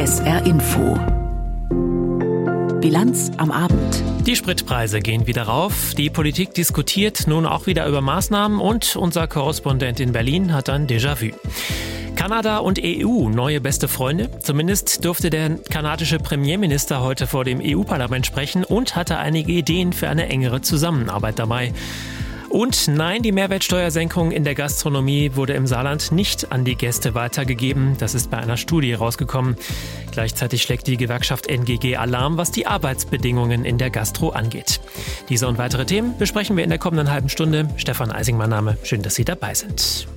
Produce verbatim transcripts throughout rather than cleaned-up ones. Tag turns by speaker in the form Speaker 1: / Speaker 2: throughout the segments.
Speaker 1: S R Info. Bilanz am Abend.
Speaker 2: Die Spritpreise gehen wieder rauf. Die Politik diskutiert nun auch wieder über Maßnahmen und unser Korrespondent in Berlin hat ein Déjà-vu. Kanada und E U, neue beste Freunde. Zumindest durfte der kanadische Premierminister heute vor dem E U-Parlament sprechen und hatte einige Ideen für eine engere Zusammenarbeit dabei. Und nein, die Mehrwertsteuersenkung in der Gastronomie wurde im Saarland nicht an die Gäste weitergegeben. Das ist bei einer Studie rausgekommen. Gleichzeitig schlägt die Gewerkschaft N G G Alarm, was die Arbeitsbedingungen in der Gastro angeht. Diese und weitere Themen besprechen wir in der kommenden halben Stunde. Stefan Eising, mein Name. Schön, dass Sie dabei sind.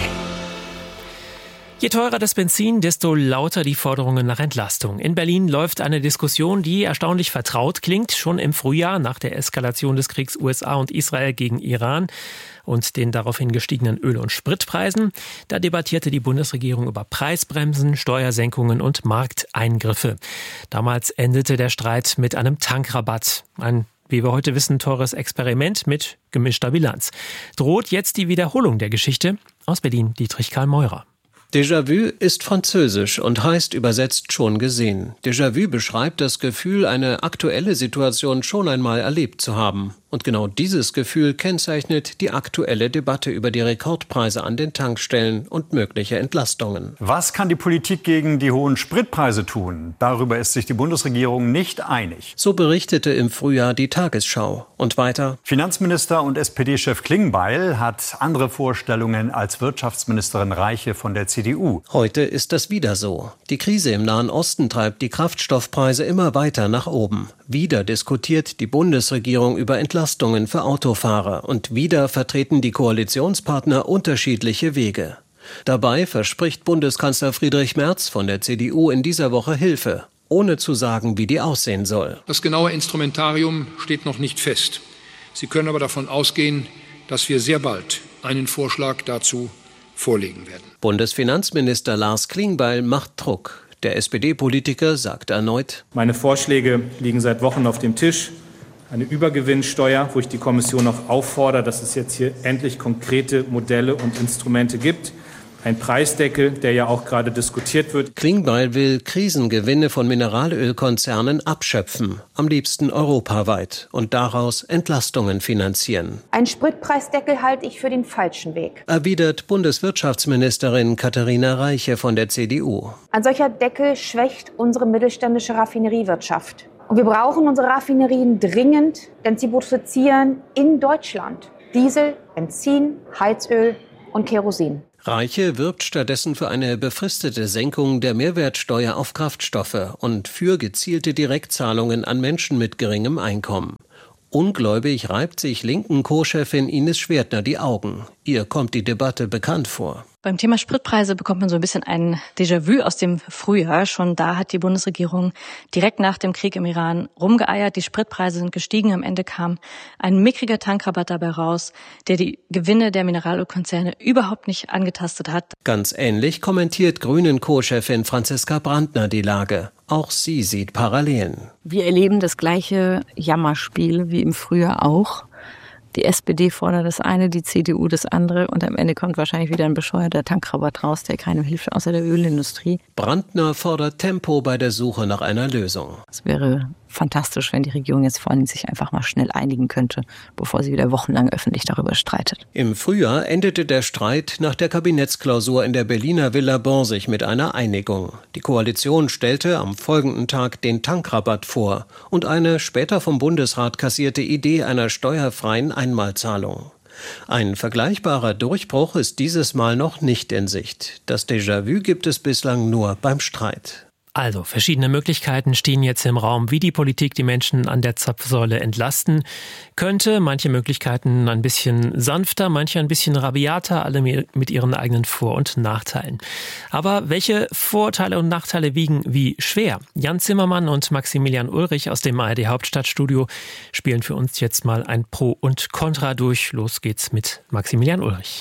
Speaker 2: Je teurer das Benzin, desto lauter die Forderungen nach Entlastung. In Berlin läuft eine Diskussion, die erstaunlich vertraut klingt. Schon im Frühjahr, nach der Eskalation des Kriegs U S A und Israel gegen Iran und den daraufhin gestiegenen Öl- und Spritpreisen, da debattierte die Bundesregierung über Preisbremsen, Steuersenkungen und Markteingriffe. Damals endete der Streit mit einem Tankrabatt. Ein, wie wir heute wissen, teures Experiment mit gemischter Bilanz. Droht jetzt die Wiederholung der Geschichte? Aus Berlin, Dietrich Karl Meurer.
Speaker 3: Déjà-vu ist französisch und heißt übersetzt schon gesehen. Déjà-vu beschreibt das Gefühl, eine aktuelle Situation schon einmal erlebt zu haben. Und genau dieses Gefühl kennzeichnet die aktuelle Debatte über die Rekordpreise an den Tankstellen und mögliche Entlastungen.
Speaker 4: Was kann die Politik gegen die hohen Spritpreise tun? Darüber ist sich die Bundesregierung nicht einig.
Speaker 3: So berichtete im Frühjahr die Tagesschau. Und weiter:
Speaker 4: Finanzminister und S P D-Chef Klingbeil hat andere Vorstellungen als Wirtschaftsministerin Reiche von der C D U.
Speaker 3: Heute ist das wieder so. Die Krise im Nahen Osten treibt die Kraftstoffpreise immer weiter nach oben. Wieder diskutiert die Bundesregierung über Entlastungen für Autofahrer und wieder vertreten die Koalitionspartner unterschiedliche Wege. Dabei verspricht Bundeskanzler Friedrich Merz von der C D U in dieser Woche Hilfe, ohne zu sagen, wie die aussehen soll.
Speaker 5: Das genaue Instrumentarium steht noch nicht fest. Sie können aber davon ausgehen, dass wir sehr bald einen Vorschlag dazu vorlegen werden.
Speaker 3: Bundesfinanzminister Lars Klingbeil macht Druck. Der S P D-Politiker sagt erneut:
Speaker 6: Meine Vorschläge liegen seit Wochen auf dem Tisch. Eine Übergewinnsteuer, wo ich die Kommission auch auffordere, dass es jetzt hier endlich konkrete Modelle und Instrumente gibt. Ein Preisdeckel, der ja auch gerade diskutiert wird.
Speaker 3: Klingbeil will Krisengewinne von Mineralölkonzernen abschöpfen, am liebsten europaweit, und daraus Entlastungen finanzieren.
Speaker 7: Ein Spritpreisdeckel halte ich für den falschen Weg,
Speaker 3: erwidert Bundeswirtschaftsministerin Katharina Reiche von der C D U.
Speaker 7: Ein solcher Deckel schwächt unsere mittelständische Raffineriewirtschaft. Und wir brauchen unsere Raffinerien dringend, denn sie produzieren in Deutschland Diesel, Benzin, Heizöl und Kerosin.
Speaker 3: Reiche wirbt stattdessen für eine befristete Senkung der Mehrwertsteuer auf Kraftstoffe und für gezielte Direktzahlungen an Menschen mit geringem Einkommen. Ungläubig reibt sich linken Co-Chefin Ines Schwertner die Augen. Ihr kommt die Debatte bekannt vor.
Speaker 8: Beim Thema Spritpreise bekommt man so ein bisschen ein Déjà-vu aus dem Frühjahr. Schon da hat die Bundesregierung direkt nach dem Krieg im Iran rumgeeiert. Die Spritpreise sind gestiegen. Am Ende kam ein mickriger Tankrabatt dabei raus, der die Gewinne der Mineralölkonzerne überhaupt nicht angetastet hat.
Speaker 3: Ganz ähnlich kommentiert Grünen-Co-Chefin Franziska Brandner die Lage. Auch sie sieht Parallelen.
Speaker 9: Wir erleben das gleiche Jammerspiel wie im Frühjahr auch. Die S P D fordert das eine, die C D U das andere und am Ende kommt wahrscheinlich wieder ein bescheuerter Tankrabatt raus, der keinem hilft, außer der Ölindustrie.
Speaker 3: Brandner fordert Tempo bei der Suche nach einer Lösung.
Speaker 9: Es wäre fantastisch, wenn die Regierung jetzt vor allem sich einfach mal schnell einigen könnte, bevor sie wieder wochenlang öffentlich darüber streitet.
Speaker 3: Im Frühjahr endete der Streit nach der Kabinettsklausur in der Berliner Villa Borsig mit einer Einigung. Die Koalition stellte am folgenden Tag den Tankrabatt vor und eine später vom Bundesrat kassierte Idee einer steuerfreien Einmalzahlung. Ein vergleichbarer Durchbruch ist dieses Mal noch nicht in Sicht. Das Déjà-vu gibt es bislang nur beim Streit.
Speaker 2: Also, verschiedene Möglichkeiten stehen jetzt im Raum, wie die Politik die Menschen an der Zapfsäule entlasten könnte. Manche Möglichkeiten ein bisschen sanfter, manche ein bisschen rabiater, alle mit ihren eigenen Vor- und Nachteilen. Aber welche Vorteile und Nachteile wiegen wie schwer? Jan Zimmermann und Maximilian Ulrich aus dem A R D Hauptstadtstudio spielen für uns jetzt mal ein Pro und Contra durch. Los geht's mit Maximilian Ulrich.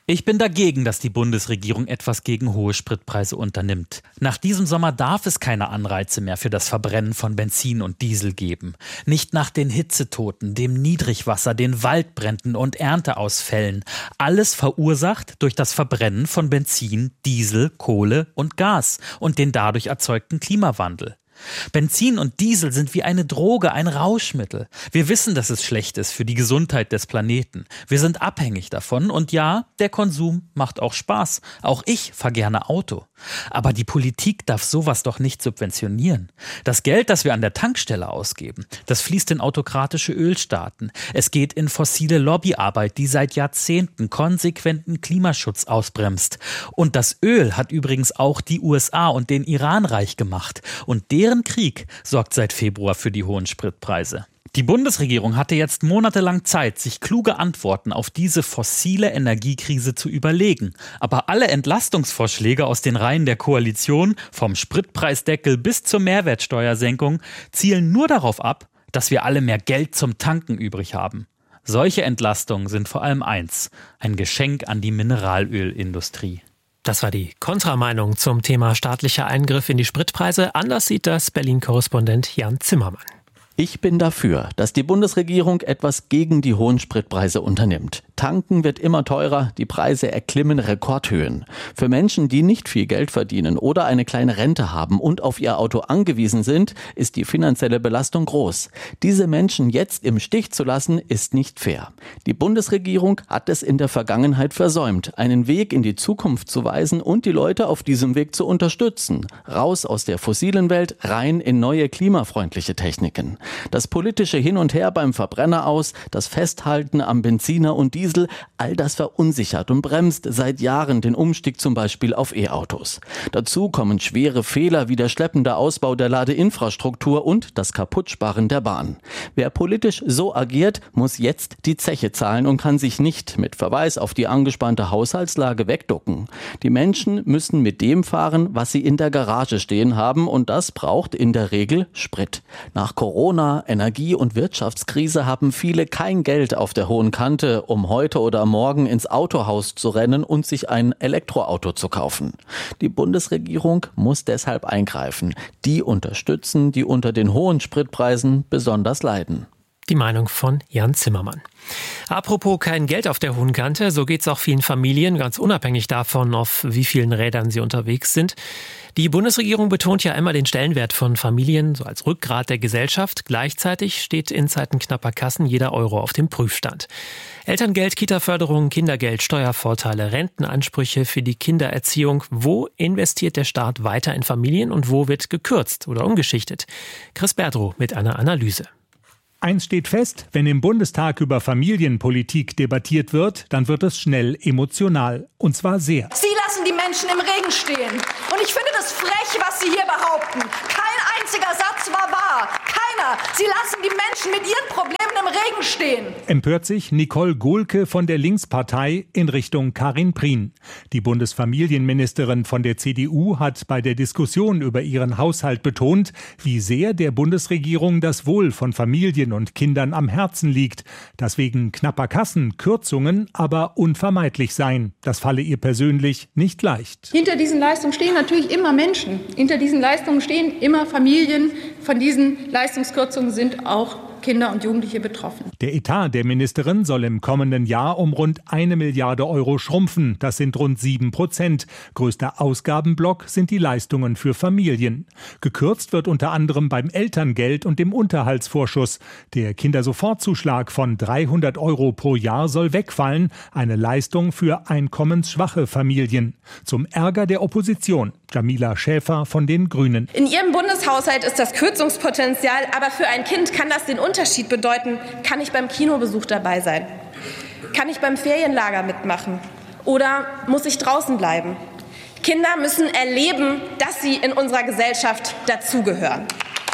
Speaker 10: Ich bin dagegen, dass die Bundesregierung etwas gegen hohe Spritpreise unternimmt. Nach diesem Sommer darf es keine Anreize mehr für das Verbrennen von Benzin und Diesel geben. Nicht nach den Hitzetoten, dem Niedrigwasser, den Waldbränden und Ernteausfällen. Alles verursacht durch das Verbrennen von Benzin, Diesel, Kohle und Gas und den dadurch erzeugten Klimawandel. Benzin und Diesel sind wie eine Droge, ein Rauschmittel. Wir wissen, dass es schlecht ist für die Gesundheit des Planeten. Wir sind abhängig davon und ja, der Konsum macht auch Spaß. Auch ich fahre gerne Auto. Aber die Politik darf sowas doch nicht subventionieren. Das Geld, das wir an der Tankstelle ausgeben, das fließt in autokratische Ölstaaten. Es geht in fossile Lobbyarbeit, die seit Jahrzehnten konsequenten Klimaschutz ausbremst. Und das Öl hat übrigens auch die U S A und den Iran reich gemacht. Und deren Krieg sorgt seit Februar für die hohen Spritpreise. Die Bundesregierung hatte jetzt monatelang Zeit, sich kluge Antworten auf diese fossile Energiekrise zu überlegen. Aber alle Entlastungsvorschläge aus den Reihen der Koalition, vom Spritpreisdeckel bis zur Mehrwertsteuersenkung, zielen nur darauf ab, dass wir alle mehr Geld zum Tanken übrig haben. Solche Entlastungen sind vor allem eins: ein Geschenk an die Mineralölindustrie.
Speaker 2: Das war die Kontrameinung zum Thema staatlicher Eingriff in die Spritpreise. Anders sieht das Berlin-Korrespondent Jan Zimmermann.
Speaker 11: Ich bin dafür, dass die Bundesregierung etwas gegen die hohen Spritpreise unternimmt. Tanken wird immer teurer, die Preise erklimmen Rekordhöhen. Für Menschen, die nicht viel Geld verdienen oder eine kleine Rente haben und auf ihr Auto angewiesen sind, ist die finanzielle Belastung groß. Diese Menschen jetzt im Stich zu lassen, ist nicht fair. Die Bundesregierung hat es in der Vergangenheit versäumt, einen Weg in die Zukunft zu weisen und die Leute auf diesem Weg zu unterstützen. Raus aus der fossilen Welt, rein in neue klimafreundliche Techniken. Das politische Hin und Her beim Verbrenner aus, das Festhalten am Benziner und Diesel, all das verunsichert und bremst seit Jahren den Umstieg zum Beispiel auf E-Autos. Dazu kommen schwere Fehler wie der schleppende Ausbau der Ladeinfrastruktur und das Kaputtsparen der Bahn. Wer politisch so agiert, muss jetzt die Zeche zahlen und kann sich nicht mit Verweis auf die angespannte Haushaltslage wegducken. Die Menschen müssen mit dem fahren, was sie in der Garage stehen haben, und das braucht in der Regel Sprit. Nach Corona Corona, Energie- und Wirtschaftskrise haben viele kein Geld auf der hohen Kante, um heute oder morgen ins Autohaus zu rennen und sich ein Elektroauto zu kaufen. Die Bundesregierung muss deshalb eingreifen. Die unterstützen, die unter den hohen Spritpreisen besonders leiden.
Speaker 2: Die Meinung von Jan Zimmermann. Apropos kein Geld auf der hohen Kante, so geht's auch vielen Familien, ganz unabhängig davon, auf wie vielen Rädern sie unterwegs sind. Die Bundesregierung betont ja immer den Stellenwert von Familien, so als Rückgrat der Gesellschaft. Gleichzeitig steht in Zeiten knapper Kassen jeder Euro auf dem Prüfstand. Elterngeld, Kita-Förderung, Kindergeld, Steuervorteile, Rentenansprüche für die Kindererziehung. Wo investiert der Staat weiter in Familien und wo wird gekürzt oder umgeschichtet? Chris Berdrow mit einer Analyse.
Speaker 12: Eins steht fest: Wenn im Bundestag über Familienpolitik debattiert wird, dann wird es schnell emotional. Und zwar sehr.
Speaker 13: Sie lassen die Menschen im Regen stehen. Und ich finde das frech, was Sie hier behaupten. Kein einziger Satz war wahr. Keiner. Sie lassen die Menschen mit ihren Problemen im Regen stehen.
Speaker 12: Empört sich Nicole Gohlke von der Linkspartei in Richtung Karin Prien. Die Bundesfamilienministerin von der C D U hat bei der Diskussion über ihren Haushalt betont, wie sehr der Bundesregierung das Wohl von Familien und Kindern am Herzen liegt, dass wegen knapper Kassen Kürzungen aber unvermeidlich seien. Das falle ihr persönlich nicht leicht.
Speaker 14: Hinter diesen Leistungen stehen natürlich immer Menschen. Hinter diesen Leistungen stehen immer Familien. Von diesen Leistungskürzungen sind auch Kinder und Jugendliche betroffen.
Speaker 12: Der Etat der Ministerin soll im kommenden Jahr um rund eine Milliarde Euro schrumpfen. Das sind rund sieben Prozent. Größter Ausgabenblock sind die Leistungen für Familien. Gekürzt wird unter anderem beim Elterngeld und dem Unterhaltsvorschuss. Der Kindersofortzuschlag von dreihundert Euro pro Jahr soll wegfallen. Eine Leistung für einkommensschwache Familien. Zum Ärger der Opposition. Jamila Schäfer von den Grünen.
Speaker 15: In Ihrem Bundeshaushalt ist das Kürzungspotenzial, aber für ein Kind kann das den Unterschied bedeuten. Kann ich beim Kinobesuch dabei sein? Kann ich beim Ferienlager mitmachen? Oder muss ich draußen bleiben? Kinder müssen erleben, dass sie in unserer Gesellschaft dazugehören.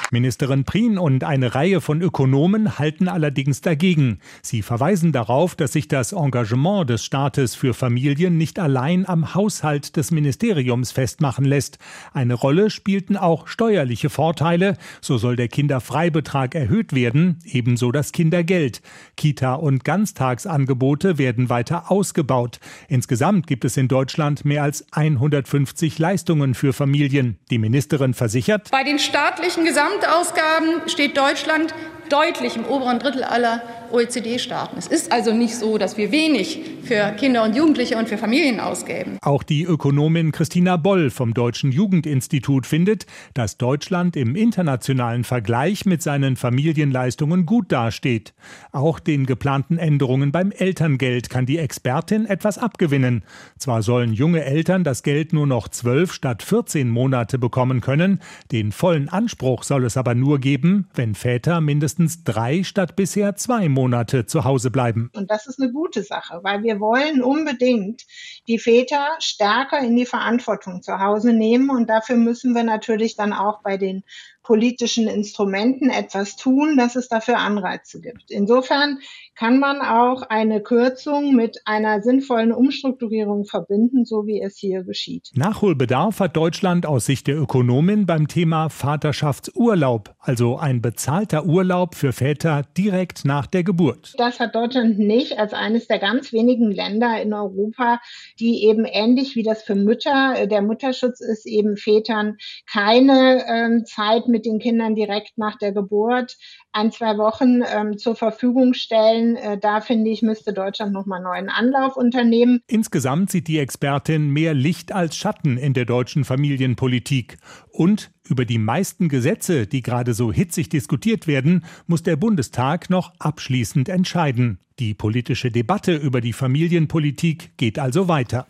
Speaker 12: Ministerin Prien und eine Reihe von Ökonomen halten allerdings dagegen. Sie verweisen darauf, dass sich das Engagement des Staates für Familien nicht allein am Haushalt des Ministeriums festmachen lässt. Eine Rolle spielten auch steuerliche Vorteile. So soll der Kinderfreibetrag erhöht werden, ebenso das Kindergeld. Kita- und Ganztagsangebote werden weiter ausgebaut. Insgesamt gibt es in Deutschland mehr als hundertfünfzig Leistungen für Familien. Die Ministerin versichert:
Speaker 14: Bei den staatlichen Gesamtausgaben steht Deutschland deutlich im oberen Drittel aller O E C D-Staaten. Es ist also nicht so, dass wir wenig für Kinder und Jugendliche und für Familien ausgeben.
Speaker 12: Auch die Ökonomin Christina Boll vom Deutschen Jugendinstitut findet, dass Deutschland im internationalen Vergleich mit seinen Familienleistungen gut dasteht. Auch den geplanten Änderungen beim Elterngeld kann die Expertin etwas abgewinnen. Zwar sollen junge Eltern das Geld nur noch zwölf statt vierzehn Monate bekommen können, den vollen Anspruch soll es aber nur geben, wenn Väter mindestens drei statt bisher zwei Monate zu Hause bleiben.
Speaker 16: Und das ist eine gute Sache, weil wir wollen unbedingt die Väter stärker in die Verantwortung zu Hause nehmen. Und dafür müssen wir natürlich dann auch bei den politischen Instrumenten etwas tun, dass es dafür Anreize gibt. Insofern kann man auch eine Kürzung mit einer sinnvollen Umstrukturierung verbinden, so wie es hier geschieht.
Speaker 12: Nachholbedarf hat Deutschland aus Sicht der Ökonomin beim Thema Vaterschaftsurlaub, also ein bezahlter Urlaub für Väter direkt nach der Geburt.
Speaker 16: Das hat Deutschland nicht als eines der ganz wenigen Länder in Europa, die eben ähnlich wie das für Mütter, der Mutterschutz ist, eben Vätern keine ähm, Zeit mit den Kindern direkt nach der Geburt, ein, zwei Wochen ähm, zur Verfügung stellen. Äh, da, finde ich, müsste Deutschland nochmal neuen Anlauf unternehmen.
Speaker 12: Insgesamt sieht die Expertin mehr Licht als Schatten in der deutschen Familienpolitik. Und über die meisten Gesetze, die gerade so hitzig diskutiert werden, muss der Bundestag noch abschließend entscheiden. Die politische Debatte über die Familienpolitik geht also weiter.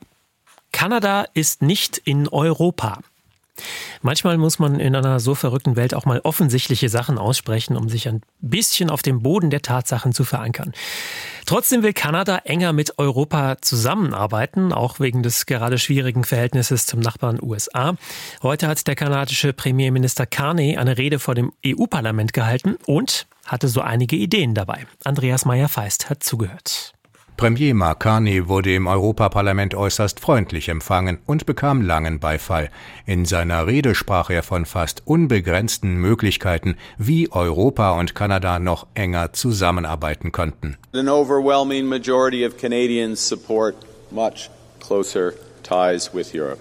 Speaker 2: Kanada ist nicht in Europa. Manchmal muss man in einer so verrückten Welt auch mal offensichtliche Sachen aussprechen, um sich ein bisschen auf dem Boden der Tatsachen zu verankern. Trotzdem will Kanada enger mit Europa zusammenarbeiten, auch wegen des gerade schwierigen Verhältnisses zum Nachbarn U S A. Heute hat der kanadische Premierminister Carney eine Rede vor dem E U-Parlament gehalten und hatte so einige Ideen dabei. Andreas Meyer-Feist hat zugehört.
Speaker 17: Premier Mark Carney wurde im Europaparlament äußerst freundlich empfangen und bekam langen Beifall. In seiner Rede sprach er von fast unbegrenzten Möglichkeiten, wie Europa und Kanada noch enger zusammenarbeiten könnten.
Speaker 18: An overwhelming majority of Canadians support much closer ties with Europe.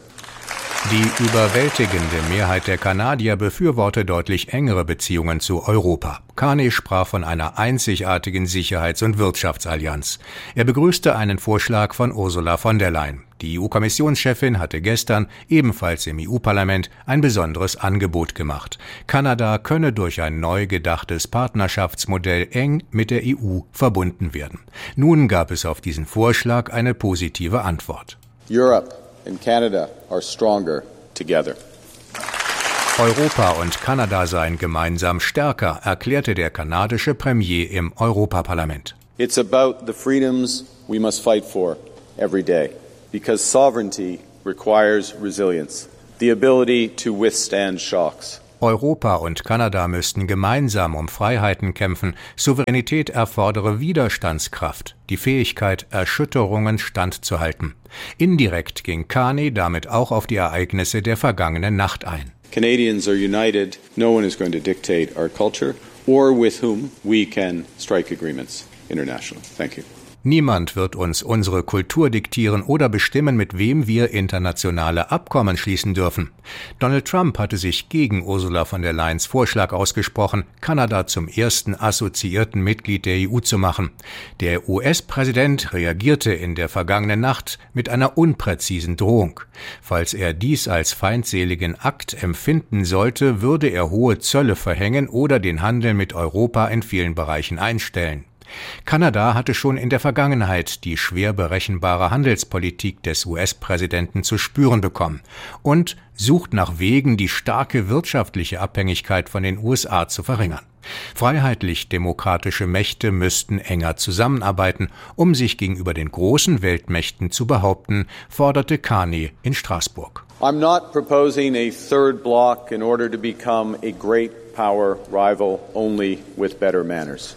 Speaker 17: Die überwältigende Mehrheit der Kanadier befürworte deutlich engere Beziehungen zu Europa. Carney sprach von einer einzigartigen Sicherheits- und Wirtschaftsallianz. Er begrüßte einen Vorschlag von Ursula von der Leyen. Die E U-Kommissionschefin hatte gestern, ebenfalls im E U-Parlament, ein besonderes Angebot gemacht. Kanada könne durch ein neu gedachtes Partnerschaftsmodell eng mit der E U verbunden werden. Nun gab es auf diesen Vorschlag eine positive Antwort.
Speaker 18: Europe and Canada are stronger together.
Speaker 17: Europa und Kanada seien gemeinsam stärker, erklärte der kanadische Premier im Europaparlament.
Speaker 18: It's about the freedoms we must fight for every day, because sovereignty requires resilience, the ability to withstand shocks.
Speaker 17: Europa und Kanada müssten gemeinsam um Freiheiten kämpfen. Souveränität erfordere Widerstandskraft, die Fähigkeit, Erschütterungen standzuhalten. Indirekt ging Carney damit auch auf die Ereignisse der vergangenen Nacht ein.
Speaker 18: Canadians are united. No one is going to dictate our culture or with whom we can strike agreements internationally. Thank you.
Speaker 17: Niemand wird uns unsere Kultur diktieren oder bestimmen, mit wem wir internationale Abkommen schließen dürfen. Donald Trump hatte sich gegen Ursula von der Leyens Vorschlag ausgesprochen, Kanada zum ersten assoziierten Mitglied der E U zu machen. Der U S-Präsident reagierte in der vergangenen Nacht mit einer unpräzisen Drohung. Falls er dies als feindseligen Akt empfinden sollte, würde er hohe Zölle verhängen oder den Handel mit Europa in vielen Bereichen einstellen. Kanada hatte schon in der Vergangenheit die schwer berechenbare Handelspolitik des U S-Präsidenten zu spüren bekommen und sucht nach Wegen, die starke wirtschaftliche Abhängigkeit von den U S A zu verringern. Freiheitlich-demokratische Mächte müssten enger zusammenarbeiten, um sich gegenüber den großen Weltmächten zu behaupten, forderte Carney in Straßburg.
Speaker 18: I'm not proposing a third bloc in order to become a great power rival only with better manners.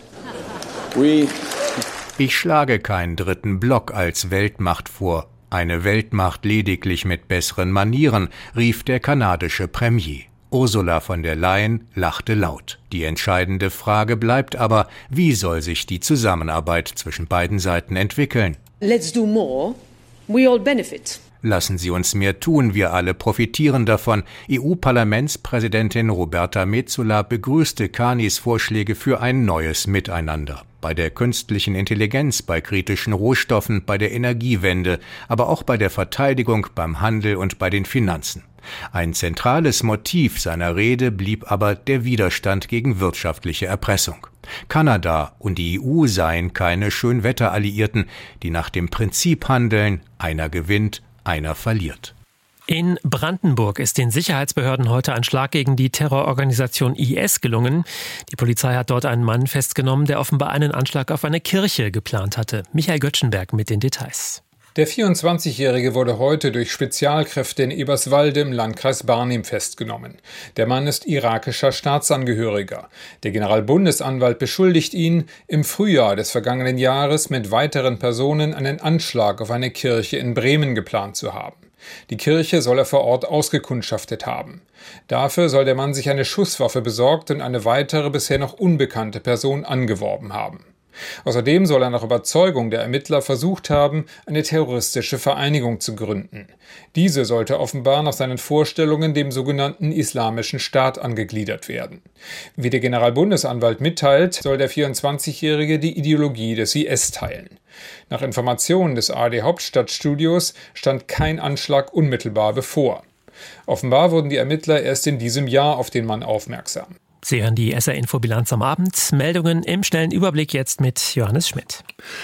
Speaker 18: We
Speaker 17: Ich schlage keinen dritten Block als Weltmacht vor. Eine Weltmacht lediglich mit besseren Manieren, rief der kanadische Premier. Ursula von der Leyen lachte laut. Die entscheidende Frage bleibt aber, wie soll sich die Zusammenarbeit zwischen beiden Seiten entwickeln?
Speaker 19: Let's do more. We all benefit.
Speaker 17: Lassen Sie uns mehr tun, wir alle profitieren davon. E U-Parlamentspräsidentin Roberta Metsola begrüßte Carneys Vorschläge für ein neues Miteinander. Bei der künstlichen Intelligenz, bei kritischen Rohstoffen, bei der Energiewende, aber auch bei der Verteidigung, beim Handel und bei den Finanzen. Ein zentrales Motiv seiner Rede blieb aber der Widerstand gegen wirtschaftliche Erpressung. Kanada und die E U seien keine Schönwetteralliierten, die nach dem Prinzip handeln, einer gewinnt, einer verliert.
Speaker 2: In Brandenburg ist den Sicherheitsbehörden heute ein Schlag gegen die Terrororganisation I S gelungen. Die Polizei hat dort einen Mann festgenommen, der offenbar einen Anschlag auf eine Kirche geplant hatte. Michael Göttschenberg mit den Details.
Speaker 5: Der vierundzwanzigjährige wurde heute durch Spezialkräfte in Eberswalde im Landkreis Barnim festgenommen. Der Mann ist irakischer Staatsangehöriger. Der Generalbundesanwalt beschuldigt ihn, im Frühjahr des vergangenen Jahres mit weiteren Personen einen Anschlag auf eine Kirche in Bremen geplant zu haben. Die Kirche soll er vor Ort ausgekundschaftet haben. Dafür soll der Mann sich eine Schusswaffe besorgt und eine weitere bisher noch unbekannte Person angeworben haben. Außerdem soll er nach Überzeugung der Ermittler versucht haben, eine terroristische Vereinigung zu gründen. Diese sollte offenbar nach seinen Vorstellungen dem sogenannten Islamischen Staat angegliedert werden. Wie der Generalbundesanwalt mitteilt, soll der vierundzwanzigjährige die Ideologie des I S teilen. Nach Informationen des A R D Hauptstadtstudios stand kein Anschlag unmittelbar bevor. Offenbar wurden die Ermittler erst in diesem Jahr auf den Mann aufmerksam.
Speaker 2: Sie hören die S R-Info-Bilanz am Abend. Meldungen im schnellen Überblick jetzt mit Johannes Schmidt.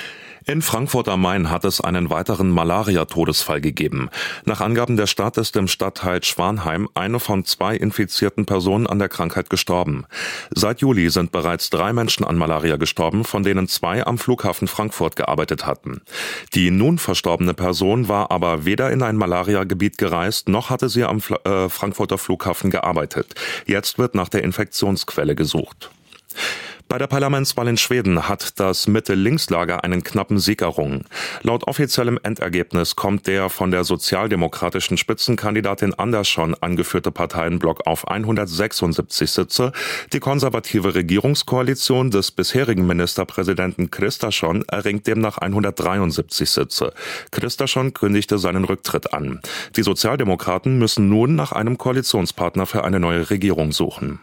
Speaker 20: In Frankfurt am Main hat es einen weiteren Malaria-Todesfall gegeben. Nach Angaben der Stadt ist im Stadtteil Schwanheim eine von zwei infizierten Personen an der Krankheit gestorben. Seit Juli sind bereits drei Menschen an Malaria gestorben, von denen zwei am Flughafen Frankfurt gearbeitet hatten. Die nun verstorbene Person war aber weder in ein Malaria-Gebiet gereist, noch hatte sie am Fl- äh, Frankfurter Flughafen gearbeitet. Jetzt wird nach der Infektionsquelle gesucht. Bei der Parlamentswahl in Schweden hat das Mitte-Links-Lager einen knappen Sieg errungen. Laut offiziellem Endergebnis kommt der von der sozialdemokratischen Spitzenkandidatin Andersson angeführte Parteienblock auf hundertsechsundsiebzig Sitze. Die konservative Regierungskoalition des bisherigen Ministerpräsidenten Kristersson erringt demnach hundertdreiundsiebzig Sitze. Kristersson kündigte seinen Rücktritt an. Die Sozialdemokraten müssen nun nach einem Koalitionspartner für eine neue Regierung suchen.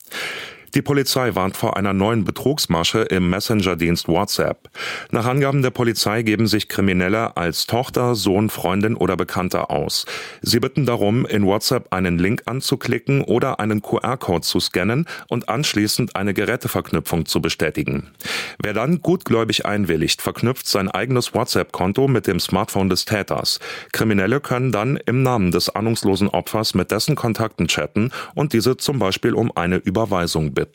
Speaker 20: Die Polizei warnt vor einer neuen Betrugsmasche im Messenger-Dienst WhatsApp. Nach Angaben der Polizei geben sich Kriminelle als Tochter, Sohn, Freundin oder Bekannte aus. Sie bitten darum, in WhatsApp einen Link anzuklicken oder einen Q R-Code zu scannen und anschließend eine Geräteverknüpfung zu bestätigen. Wer dann gutgläubig einwilligt, verknüpft sein eigenes WhatsApp-Konto mit dem Smartphone des Täters. Kriminelle können dann im Namen des ahnungslosen Opfers mit dessen Kontakten chatten und diese zum Beispiel um eine Überweisung bitten.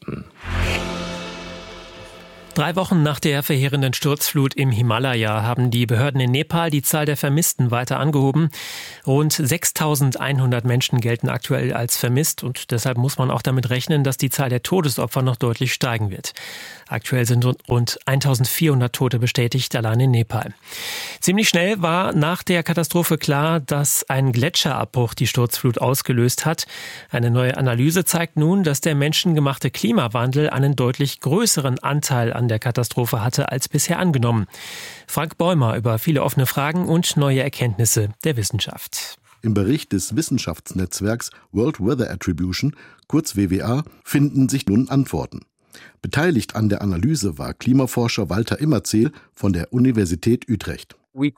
Speaker 2: Drei Wochen nach der verheerenden Sturzflut im Himalaya haben die Behörden in Nepal die Zahl der Vermissten weiter angehoben. Rund sechstausendeinhundert Menschen gelten aktuell als vermisst und deshalb muss man auch damit rechnen, dass die Zahl der Todesopfer noch deutlich steigen wird. Aktuell sind rund eintausendvierhundert Tote bestätigt, allein in Nepal. Ziemlich schnell war nach der Katastrophe klar, dass ein Gletscherabbruch die Sturzflut ausgelöst hat. Eine neue Analyse zeigt nun, dass der menschengemachte Klimawandel einen deutlich größeren Anteil an der Katastrophe hatte als bisher angenommen. Frank Bäumer über viele offene Fragen und neue Erkenntnisse der Wissenschaft.
Speaker 21: Im Bericht des Wissenschaftsnetzwerks World Weather Attribution, kurz W W A, finden sich nun Antworten. Beteiligt an der Analyse war Klimaforscher Walter Immerzeel von der Universität Utrecht.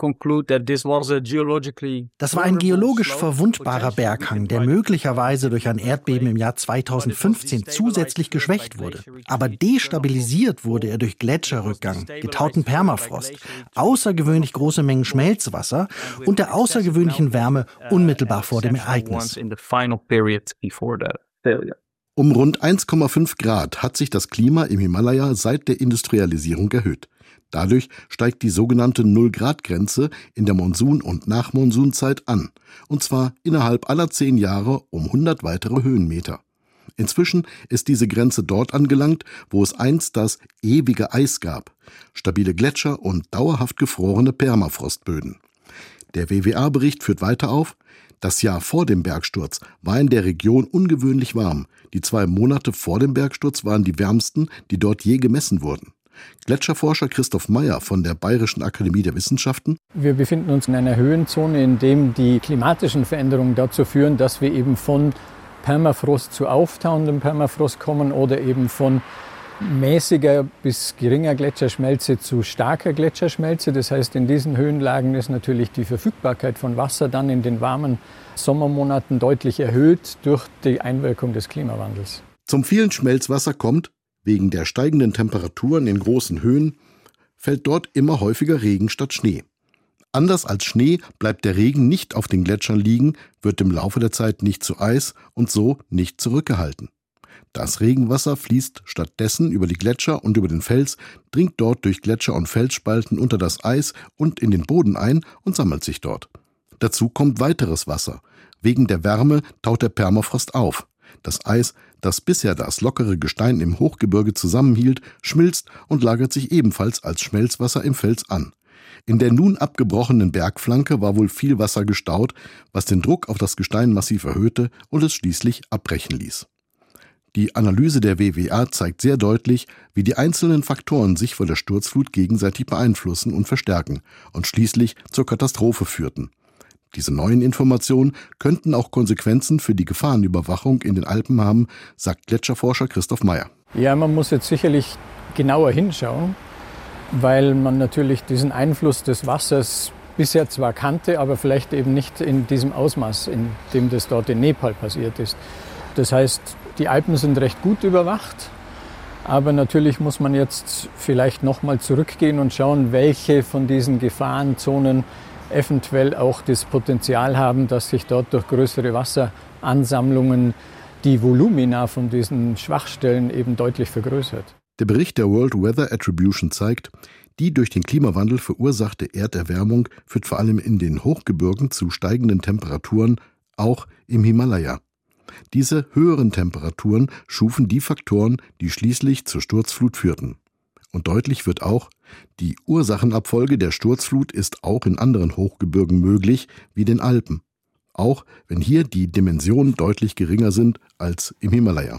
Speaker 22: Das war ein geologisch verwundbarer Berghang, der möglicherweise durch ein Erdbeben im Jahr zweitausendfünfzehn zusätzlich geschwächt wurde. Aber destabilisiert wurde er durch Gletscherrückgang, getauten Permafrost, außergewöhnlich große Mengen Schmelzwasser und der außergewöhnlichen Wärme unmittelbar vor dem Ereignis.
Speaker 21: Um rund eins Komma fünf Grad hat sich das Klima im Himalaya seit der Industrialisierung erhöht. Dadurch steigt die sogenannte Null-Grad-Grenze in der Monsun- und Nachmonsunzeit an, und zwar innerhalb aller zehn Jahre um hundert weitere Höhenmeter. Inzwischen ist diese Grenze dort angelangt, wo es einst das ewige Eis gab, stabile Gletscher und dauerhaft gefrorene Permafrostböden. Der W W A-Bericht führt weiter auf, das Jahr vor dem Bergsturz war in der Region ungewöhnlich warm. Die zwei Monate vor dem Bergsturz waren die wärmsten, die dort je gemessen wurden. Gletscherforscher Christoph Meyer von der Bayerischen Akademie der Wissenschaften.
Speaker 1: Wir befinden uns in einer Höhenzone, in dem die klimatischen Veränderungen dazu führen, dass wir eben von Permafrost zu auftauendem Permafrost kommen oder eben von mäßiger bis geringer Gletscherschmelze zu starker Gletscherschmelze. Das heißt, in diesen Höhenlagen ist natürlich die Verfügbarkeit von Wasser dann in den warmen Sommermonaten deutlich erhöht durch die Einwirkung des Klimawandels.
Speaker 21: Zum vielen Schmelzwasser kommt, wegen der steigenden Temperaturen in großen Höhen, fällt dort immer häufiger Regen statt Schnee. Anders als Schnee bleibt der Regen nicht auf den Gletschern liegen, wird im Laufe der Zeit nicht zu Eis und so nicht zurückgehalten. Das Regenwasser fließt stattdessen über die Gletscher und über den Fels, dringt dort durch Gletscher und Felsspalten unter das Eis und in den Boden ein und sammelt sich dort. Dazu kommt weiteres Wasser. Wegen der Wärme taut der Permafrost auf. Das Eis, das bisher das lockere Gestein im Hochgebirge zusammenhielt, schmilzt und lagert sich ebenfalls als Schmelzwasser im Fels an. In der nun abgebrochenen Bergflanke war wohl viel Wasser gestaut, was den Druck auf das Gestein massiv erhöhte und es schließlich abbrechen ließ. Die Analyse der W W A zeigt sehr deutlich, wie die einzelnen Faktoren sich vor der Sturzflut gegenseitig beeinflussen und verstärken und schließlich zur Katastrophe führten. Diese neuen Informationen könnten auch Konsequenzen für die Gefahrenüberwachung in den Alpen haben, sagt Gletscherforscher Christoph Meyer.
Speaker 1: Ja, man muss jetzt sicherlich genauer hinschauen, weil man natürlich diesen Einfluss des Wassers bisher zwar kannte, aber vielleicht eben nicht in diesem Ausmaß, in dem das dort in Nepal passiert ist. Das heißt, die Alpen sind recht gut überwacht, aber natürlich muss man jetzt vielleicht noch mal zurückgehen und schauen, welche von diesen Gefahrenzonen eventuell auch das Potenzial haben, dass sich dort durch größere Wasseransammlungen die Volumina von diesen Schwachstellen eben deutlich vergrößert.
Speaker 21: Der Bericht der World Weather Attribution zeigt, die durch den Klimawandel verursachte Erderwärmung führt vor allem in den Hochgebirgen zu steigenden Temperaturen, auch im Himalaya. Diese höheren Temperaturen schufen die Faktoren, die schließlich zur Sturzflut führten. Und deutlich wird auch, die Ursachenabfolge der Sturzflut ist auch in anderen Hochgebirgen möglich, wie den Alpen. Auch wenn hier die Dimensionen deutlich geringer sind als im Himalaya.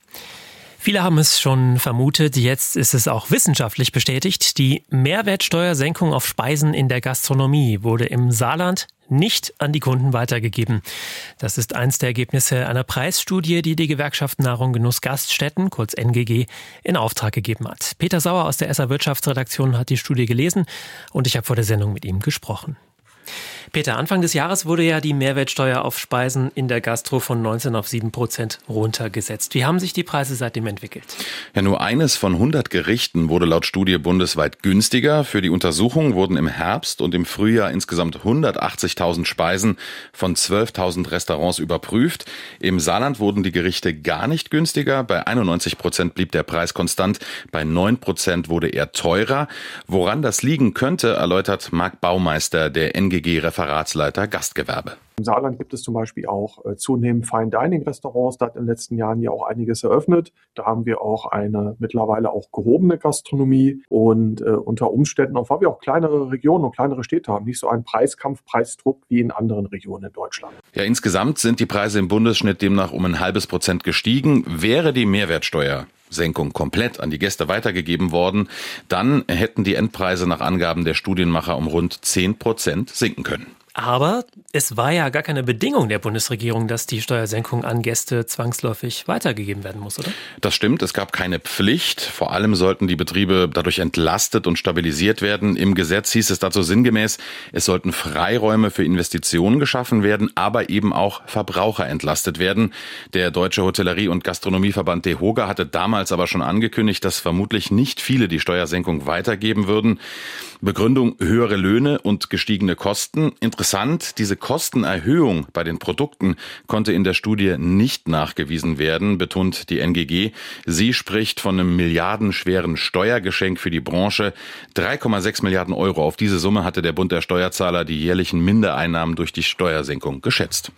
Speaker 2: Viele haben es schon vermutet, jetzt ist es auch wissenschaftlich bestätigt. Die Mehrwertsteuersenkung auf Speisen in der Gastronomie wurde im Saarland nicht an die Kunden weitergegeben. Das ist eins der Ergebnisse einer Preisstudie, die die Gewerkschaft Nahrung Genuss Gaststätten, kurz N G G, in Auftrag gegeben hat. Peter Sauer aus der S R Wirtschaftsredaktion hat die Studie gelesen und ich habe vor der Sendung mit ihm gesprochen. Peter, Anfang des Jahres wurde ja die Mehrwertsteuer auf Speisen in der Gastro von neunzehn auf sieben Prozent runtergesetzt. Wie haben sich die Preise seitdem entwickelt?
Speaker 4: Ja, nur eines von hundert Gerichten wurde laut Studie bundesweit günstiger. Für die Untersuchung wurden im Herbst und im Frühjahr insgesamt hundertachtzigtausend Speisen von zwölftausend Restaurants überprüft. Im Saarland wurden die Gerichte gar nicht günstiger. Bei einundneunzig Prozent blieb der Preis konstant. Bei neun Prozent wurde er teurer. Woran das liegen könnte, erläutert Marc Baumeister, der N G G-Referatsleiter Gastgewerbe.
Speaker 23: Im Saarland gibt es zum Beispiel auch äh, zunehmend Fine-Dining-Restaurants. Da hat in den letzten Jahren ja auch einiges eröffnet. Da haben wir auch eine mittlerweile auch gehobene Gastronomie und äh, unter Umständen, auch weil wir auch kleinere Regionen und kleinere Städte haben, nicht so einen Preiskampf, Preisdruck wie in anderen Regionen in Deutschland.
Speaker 4: Ja, insgesamt sind die Preise im Bundesschnitt demnach um ein halbes Prozent gestiegen. Wäre die Mehrwertsteuer Senkung komplett an die Gäste weitergegeben worden, dann hätten die Endpreise nach Angaben der Studienmacher um rund zehn Prozent sinken können.
Speaker 2: Aber es war ja gar keine Bedingung der Bundesregierung, dass die Steuersenkung an Gäste zwangsläufig weitergegeben werden muss, oder?
Speaker 4: Das stimmt, es gab keine Pflicht. Vor allem sollten die Betriebe dadurch entlastet und stabilisiert werden. Im Gesetz hieß es dazu sinngemäß, es sollten Freiräume für Investitionen geschaffen werden, aber eben auch Verbraucher entlastet werden. Der Deutsche Hotellerie- und Gastronomieverband DEHOGA hatte damals aber schon angekündigt, dass vermutlich nicht viele die Steuersenkung weitergeben würden. Begründung: höhere Löhne und gestiegene Kosten. Interessant, diese Kostenerhöhung bei den Produkten konnte in der Studie nicht nachgewiesen werden, betont die N G G. Sie spricht von einem milliardenschweren Steuergeschenk für die Branche. drei Komma sechs Milliarden Euro. Auf diese Summe hatte der Bund der Steuerzahler die jährlichen Mindereinnahmen durch die Steuersenkung geschätzt.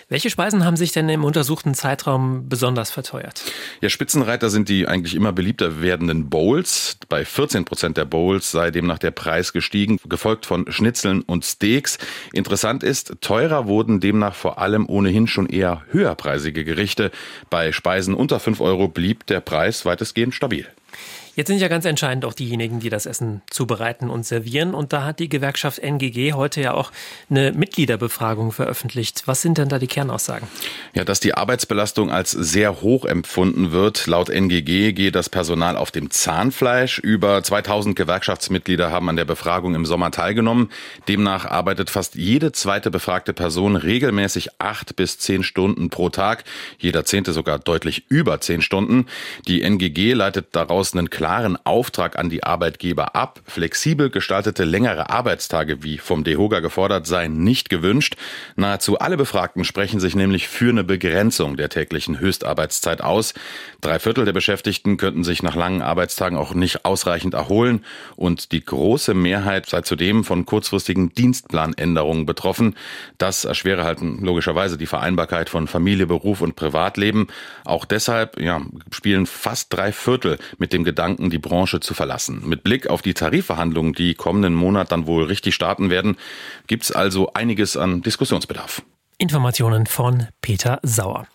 Speaker 2: Welche Speisen haben sich denn im untersuchten Zeitraum besonders verteuert?
Speaker 4: Ja, Spitzenreiter sind die eigentlich immer beliebter werdenden Bowls. Bei vierzehn Prozent der Bowls sei demnach der Preis gestiegen, gefolgt von Schnitzeln und Steaks. Interessant ist, teurer wurden demnach vor allem ohnehin schon eher höherpreisige Gerichte. Bei Speisen unter fünf Euro blieb der Preis weitestgehend stabil.
Speaker 2: Jetzt sind ja ganz entscheidend auch diejenigen, die das Essen zubereiten und servieren. Und da hat die Gewerkschaft N G G heute ja auch eine Mitgliederbefragung veröffentlicht. Was sind denn da die Kernaussagen?
Speaker 4: Ja, dass die Arbeitsbelastung als sehr hoch empfunden wird. Laut N G G geht das Personal auf dem Zahnfleisch. Über zweitausend Gewerkschaftsmitglieder haben an der Befragung im Sommer teilgenommen. Demnach arbeitet fast jede zweite befragte Person regelmäßig acht bis zehn Stunden pro Tag. Jeder zehnte sogar deutlich über zehn Stunden. Die N G G leitet daraus einen klaren Auftrag an die Arbeitgeber ab. Flexibel gestaltete längere Arbeitstage, wie vom DEHOGA gefordert, seien nicht gewünscht. Nahezu alle Befragten sprechen sich nämlich für eine Begrenzung der täglichen Höchstarbeitszeit aus. Drei Viertel der Beschäftigten könnten sich nach langen Arbeitstagen auch nicht ausreichend erholen. Und die große Mehrheit sei zudem von kurzfristigen Dienstplanänderungen betroffen. Das erschwere halt logischerweise die Vereinbarkeit von Familie, Beruf und Privatleben. Auch deshalb ja, spielen fast drei Viertel mit dem Gedanken, die Branche zu verlassen. Mit Blick auf die Tarifverhandlungen, die kommenden Monat dann wohl richtig starten werden, gibt es also einiges an Diskussionsbedarf.
Speaker 2: Informationen von Peter Sauer.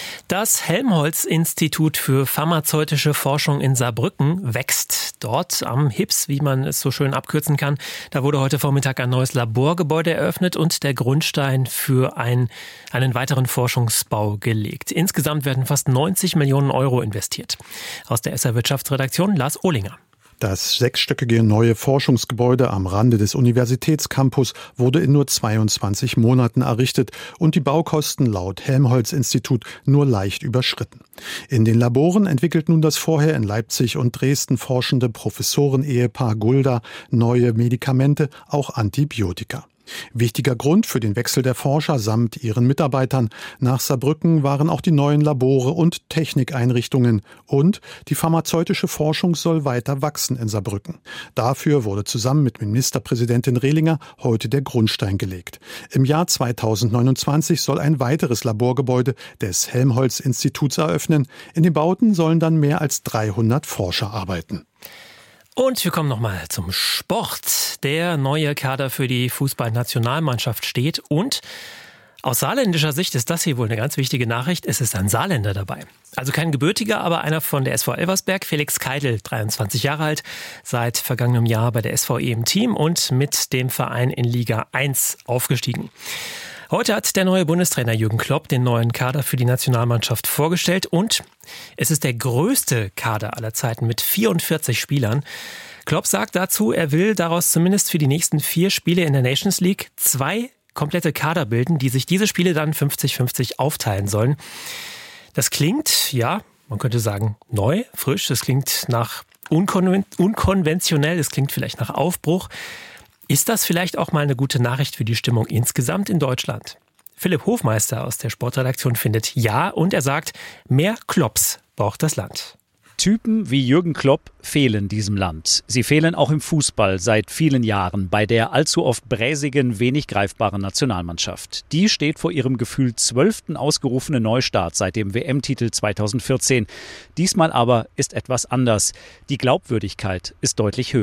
Speaker 2: Das Helmholtz-Institut für pharmazeutische Forschung in Saarbrücken wächst. Dort am H I P S, wie man es so schön abkürzen kann, da wurde heute Vormittag ein neues Laborgebäude eröffnet und der Grundstein für ein, einen weiteren Forschungsbau gelegt. Insgesamt werden fast neunzig Millionen Euro investiert. Aus der S R-Wirtschaftsredaktion Lars Ohlinger.
Speaker 6: Das sechsstöckige neue Forschungsgebäude am Rande des Universitätscampus wurde in nur zweiundzwanzig Monaten errichtet und die Baukosten laut Helmholtz-Institut nur leicht überschritten. In den Laboren entwickelt nun das vorher in Leipzig und Dresden forschende Professoren-Ehepaar Gulda neue Medikamente, auch Antibiotika. Wichtiger Grund für den Wechsel der Forscher samt ihren Mitarbeitern nach Saarbrücken waren auch die neuen Labore und Technikeinrichtungen und die pharmazeutische Forschung soll weiter wachsen in Saarbrücken. Dafür wurde zusammen mit Ministerpräsidentin Rehlinger heute der Grundstein gelegt. Im Jahr zweitausendneunundzwanzig soll ein weiteres Laborgebäude des Helmholtz-Instituts eröffnen. In den Bauten sollen dann mehr als dreihundert Forscher arbeiten.
Speaker 2: Und wir kommen nochmal zum Sport. Der neue Kader für die Fußballnationalmannschaft steht und aus saarländischer Sicht ist das hier wohl eine ganz wichtige Nachricht. Es ist ein Saarländer dabei. Also kein gebürtiger, aber einer von der S V Elversberg, Felix Keidel, dreiundzwanzig Jahre alt, seit vergangenem Jahr bei der S V E im Team und mit dem Verein in Liga eins aufgestiegen. Heute hat der neue Bundestrainer Jürgen Klopp den neuen Kader für die Nationalmannschaft vorgestellt und es ist der größte Kader aller Zeiten mit vierundvierzig Spielern. Klopp sagt dazu, er will daraus zumindest für die nächsten vier Spiele in der Nations League zwei komplette Kader bilden, die sich diese Spiele dann fünfzig fünfzig aufteilen sollen. Das klingt, ja, man könnte sagen, neu, frisch, das klingt nach unkonven- unkonventionell, das klingt vielleicht nach Aufbruch. Ist das vielleicht auch mal eine gute Nachricht für die Stimmung insgesamt in Deutschland? Philipp Hofmeister aus der Sportredaktion findet ja und er sagt, mehr Klopps braucht das Land.
Speaker 7: Typen wie Jürgen Klopp fehlen diesem Land. Sie fehlen auch im Fußball seit vielen Jahren bei der allzu oft bräsigen, wenig greifbaren Nationalmannschaft. Die steht vor ihrem Gefühl zwölften ausgerufenen Neustart seit dem W M-Titel zweitausendvierzehn. Diesmal aber ist etwas anders. Die Glaubwürdigkeit ist deutlich höher.